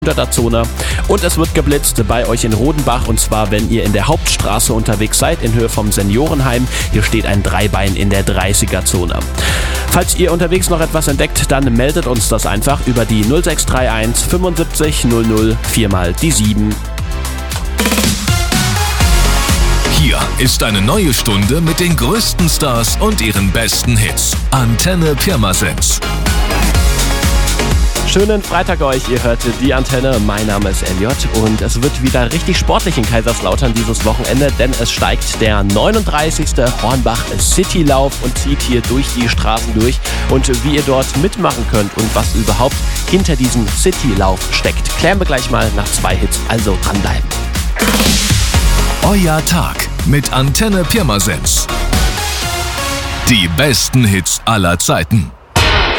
unter der Zone. Und es wird geblitzt bei euch in Rodenbach, und zwar, wenn ihr in der Hauptstraße unterwegs seid, in Höhe vom Seniorenheim. Hier steht ein Dreibein in der 30er-Zone. Falls ihr unterwegs noch etwas entdeckt, dann meldet uns das einfach über die 0631 75 00 4 mal die 7. Hier ist eine neue Stunde mit den größten Stars und ihren besten Hits. Antenne Pirmasens. Schönen Freitag euch, ihr hört die Antenne, mein Name ist Elliot und es wird wieder richtig sportlich in Kaiserslautern dieses Wochenende, denn es steigt der 39. Hornbach Citylauf und zieht hier durch die Straßen durch. Und wie ihr dort mitmachen könnt und was überhaupt hinter diesem Citylauf steckt, klären wir gleich mal nach 2 Hits, also dranbleiben. Euer Tag mit Antenne Pirmasens. Die besten Hits aller Zeiten.